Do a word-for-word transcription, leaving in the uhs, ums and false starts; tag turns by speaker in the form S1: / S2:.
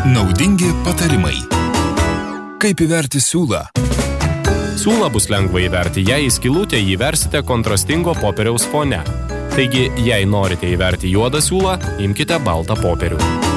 S1: Naudingi patarimai. Kaip įverti siūlą?
S2: Siūlą bus lengva įverti, jei į skylutę įversite kontrastingo popieriaus fone. Taigi, jei norite įverti juodą siūlą, imkite baltą popierių.